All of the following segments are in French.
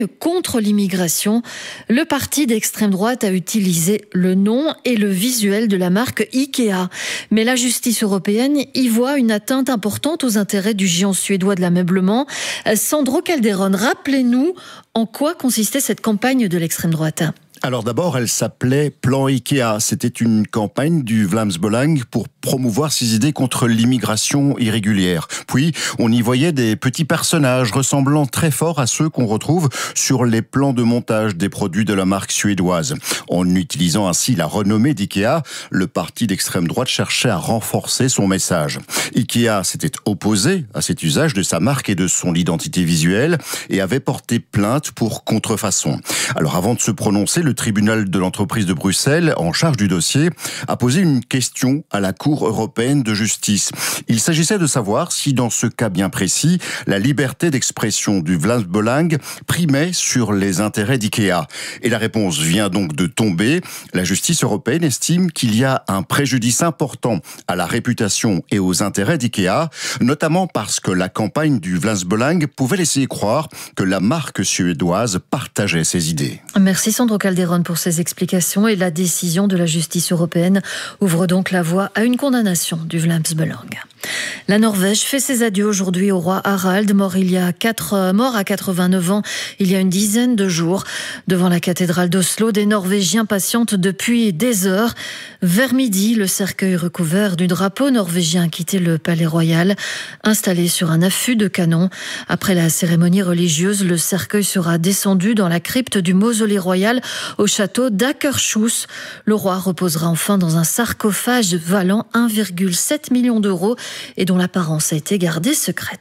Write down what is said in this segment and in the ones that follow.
Contre l'immigration, le parti d'extrême droite a utilisé le nom et le visuel de la marque Ikea. Mais la justice européenne y voit une atteinte importante aux intérêts du géant suédois de l'ameublement. Sandro Calderon, rappelez-nous en quoi consistait cette campagne de l'extrême droite. Alors d'abord, elle s'appelait Plan Ikea. C'était une campagne du Vlaams Belang pour promouvoir ses idées contre l'immigration irrégulière. Puis, on y voyait des petits personnages ressemblant très fort à ceux qu'on retrouve sur les plans de montage des produits de la marque suédoise. En utilisant ainsi la renommée d'Ikea, le parti d'extrême droite cherchait à renforcer son message. Ikea s'était opposé à cet usage de sa marque et de son identité visuelle et avait porté plainte pour contrefaçon. Alors avant de se prononcer, le tribunal de l'entreprise de Bruxelles, en charge du dossier, a posé une question à la Cour européenne de justice. Il s'agissait de savoir si, dans ce cas bien précis, la liberté d'expression du Vlaams Belang primait sur les intérêts d'Ikea. Et la réponse vient donc de tomber. La justice européenne estime qu'il y a un préjudice important à la réputation et aux intérêts d'Ikea, notamment parce que la campagne du Vlaams Belang pouvait laisser croire que la marque suédoise partageait ses idées. Merci Sandro Calderon pour ces explications, et la décision de la justice européenne ouvre donc la voie à une condamnation du Vlaams Belang. La Norvège fait ses adieux aujourd'hui au roi Harald, mort à 89 ans il y a une dizaine de jours. Devant la cathédrale d'Oslo, des Norvégiens patientent depuis des heures. Vers midi, le cercueil recouvert du drapeau norvégien a quitté le palais royal, installé sur un affût de canon. Après la cérémonie religieuse, le cercueil sera descendu dans la crypte du mausolée royal au château d'Akershus. Le roi reposera enfin dans un sarcophage valant 1,7 million d'euros et dont l'apparence a été gardée secrète.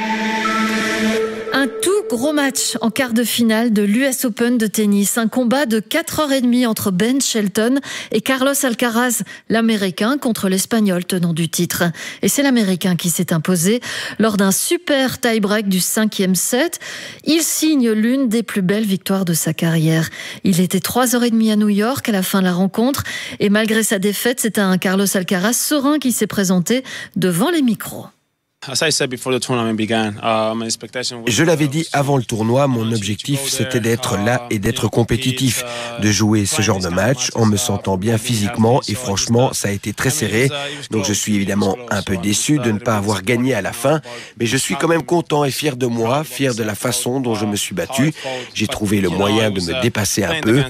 Un tout gros match en quart de finale de l'US Open de tennis. Un combat de 4h30 entre Ben Shelton et Carlos Alcaraz, l'Américain contre l'Espagnol tenant du titre. Et c'est l'Américain qui s'est imposé lors d'un super tie-break du 5e set. Il signe l'une des plus belles victoires de sa carrière. Il était 3h30 à New York à la fin de la rencontre. Et malgré sa défaite, c'est un Carlos Alcaraz serein qui s'est présenté devant les micros. Je l'avais dit avant le tournoi, mon objectif c'était d'être là et d'être compétitif, de jouer ce genre de match en me sentant bien physiquement, et franchement ça a été très serré, donc je suis évidemment un peu déçu de ne pas avoir gagné à la fin, mais je suis quand même content et fier de moi, fier de la façon dont je me suis battu. J'ai trouvé le moyen de me dépasser un peu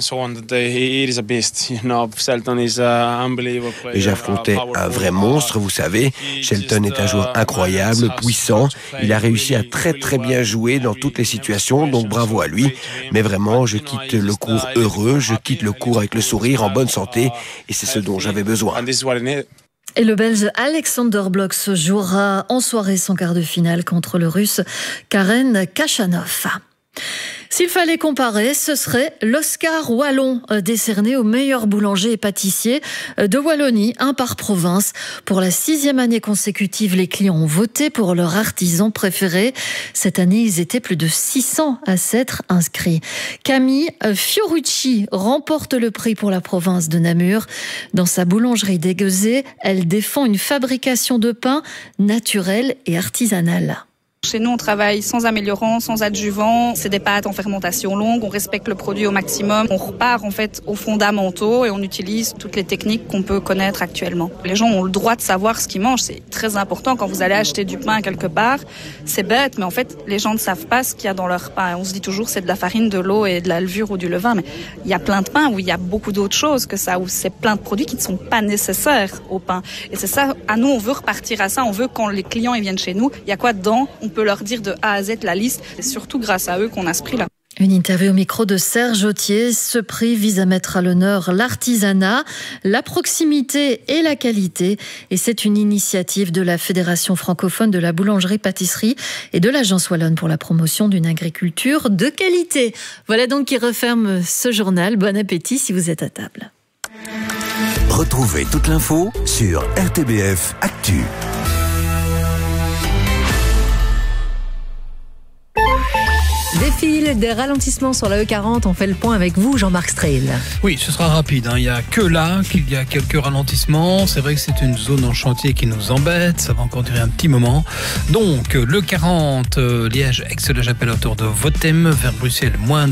et j'affrontais un vrai monstre, vous savez. Shelton est un joueur incroyable, puissant. Il a réussi à très bien jouer dans toutes les situations, donc bravo à lui. Mais vraiment, je quitte le court heureux, je quitte le court avec le sourire, en bonne santé, et c'est ce dont j'avais besoin. Et le Belge Alexander Blok se jouera en soirée son quart de finale contre le Russe Karen Khachanov. S'il fallait comparer, ce serait l'Oscar wallon décerné aux meilleurs boulangers et pâtissiers de Wallonie, un par province. Pour la 6e année consécutive, les clients ont voté pour leur artisan préféré. Cette année, ils étaient plus de 600 à s'être inscrits. Camille Fiorucci remporte le prix pour la province de Namur. Dans sa boulangerie d'Aiguezé, elle défend une fabrication de pain naturelle et artisanale. Chez nous, on travaille sans amélioration, sans adjuvant. C'est des pâtes en fermentation longue. On respecte le produit au maximum. On repart en fait aux fondamentaux et on utilise toutes les techniques qu'on peut connaître actuellement. Les gens ont le droit de savoir ce qu'ils mangent. C'est très important quand vous allez acheter du pain quelque part. C'est bête, mais en fait, les gens ne savent pas ce qu'il y a dans leur pain. On se dit toujours c'est de la farine, de l'eau et de la levure ou du levain, mais il y a plein de pains où il y a beaucoup d'autres choses que ça, où c'est plein de produits qui ne sont pas nécessaires au pain. Et c'est ça, à nous, on veut repartir à ça. On veut quand les clients ils viennent chez nous, il y a quoi dedans? On peut leur dire de A à Z la liste. C'est surtout grâce à eux qu'on a ce prix-là. Une interview au micro de Serge Autier. Ce prix vise à mettre à l'honneur l'artisanat, la proximité et la qualité. Et c'est une initiative de la Fédération francophone de la boulangerie-pâtisserie et de l'Agence wallonne pour la promotion d'une agriculture de qualité. Voilà donc qui referme ce journal. Bon appétit si vous êtes à table. Retrouvez toute l'info sur RTBF Actu. Des files, des ralentissements sur la E40. On fait le point avec vous, Jean-Marc Strehl. Oui, ce sera rapide. Il n'y a que là qu'il y a quelques ralentissements. C'est vrai que c'est une zone en chantier qui nous embête. Ça va encore durer un petit moment. Donc, le 40, Liège, Aix-la-Chapelle autour de Votem, vers Bruxelles, moins